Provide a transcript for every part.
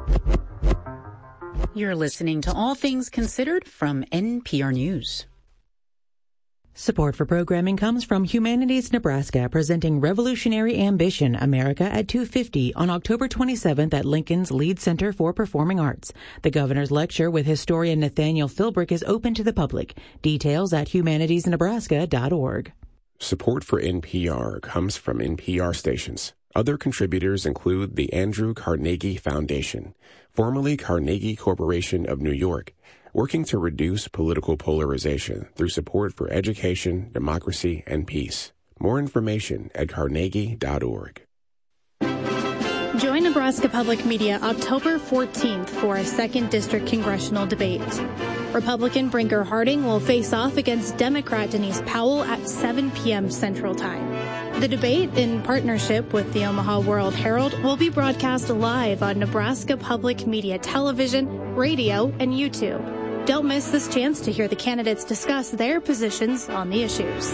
You're listening to All Things Considered from NPR News. Support for programming comes from Humanities Nebraska, presenting Revolutionary Ambition, America at 2:50 on October 27th at Lincoln's Lead Center for Performing Arts. The governor's lecture with historian Nathaniel Philbrick is open to the public. Details at humanitiesnebraska.org. Support for NPR comes from NPR stations. Other contributors include the Andrew Carnegie Foundation, formerly Carnegie Corporation of New York, working to reduce political polarization through support for education, democracy, and peace. More information at carnegie.org. Join Nebraska Public Media October 14th for a 2nd District congressional debate. Republican Brinker Harding will face off against Democrat Denise Powell at 7 p.m. Central Time. The debate, in partnership with the Omaha World Herald, will be broadcast live on Nebraska Public Media Television, radio, and YouTube. Don't miss this chance to hear the candidates discuss their positions on the issues.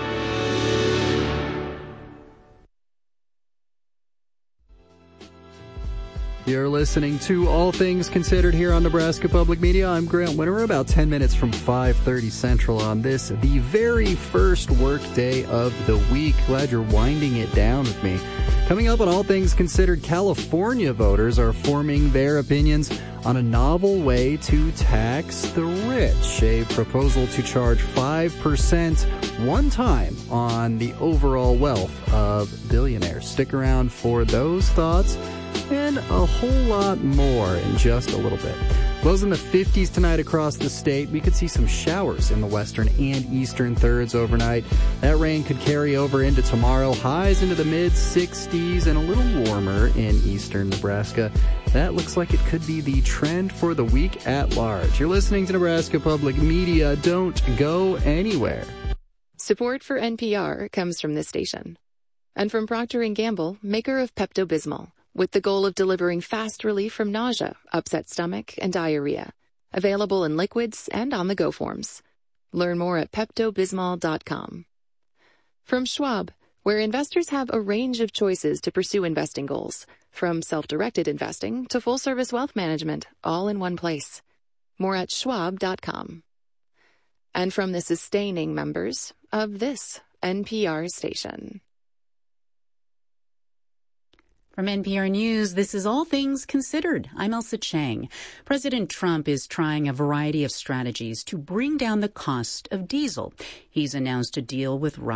You're listening to All Things Considered here on Nebraska Public Media. I'm Grant Winterer, about 10 minutes from 5:30 Central on this, the very first work day of the week. Glad you're winding it down with me. Coming up on All Things Considered, California voters are forming their opinions on a novel way to tax the rich, a proposal to charge 5% one time on the overall wealth of billionaires. Stick around for those thoughts and a whole lot more in just a little bit. Lows in the 50s tonight across the state. We could see some showers in the western and eastern thirds overnight. That rain could carry over into tomorrow. Highs into the mid-60s and a little warmer in eastern Nebraska. That looks like it could be the trend for the week at large. You're listening to Nebraska Public Media. Don't go anywhere. Support for NPR comes from this station and from Procter & Gamble, maker of Pepto-Bismol, with the goal of delivering fast relief from nausea, upset stomach, and diarrhea. Available in liquids and on-the-go forms. Learn more at PeptoBismol.com. From Schwab, where investors have a range of choices to pursue investing goals, from self-directed investing to full-service wealth management, all in one place. More at Schwab.com. And from the sustaining members of this NPR station. From NPR News, this is All Things Considered. I'm Elsa Chang. President Trump is trying a variety of strategies to bring down the cost of diesel. He's announced a deal with